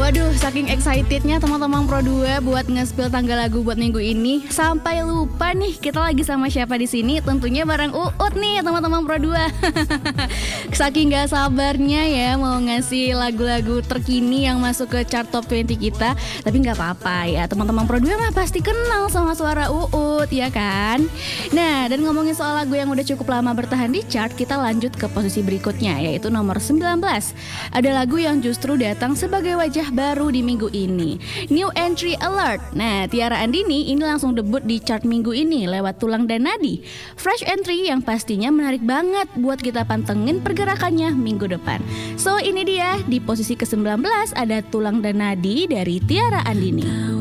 Waduh, saking excitednya teman-teman Pro 2 buat nge-spill tanggal lagu buat minggu ini, sampai lupa nih kita lagi sama siapa di sini. Tentunya bareng Uut nih teman-teman Pro 2. Saking gak sabarnya ya mau ngasih lagu-lagu terkini yang masuk ke chart top 20 kita. Tapi gak apa-apa ya, teman-teman Pro 2 mah pasti kenal sama suara Uut, ya kan? Nah, dan ngomongin soal lagu yang udah cukup lama bertahan di chart, kita lanjut ke posisi berikutnya, yaitu nomor 19. Ada lagu yang justru datang sebagai wajah baru di minggu ini, New Entry Alert. Nah, Tiara Andini ini langsung debut di chart minggu ini lewat Tulang dan Nadi. Fresh entry yang pastinya menarik banget buat kita pantengin pergerakannya minggu depan. So, ini dia di posisi ke-19 ada Tulang dan Nadi dari Tiara Andini.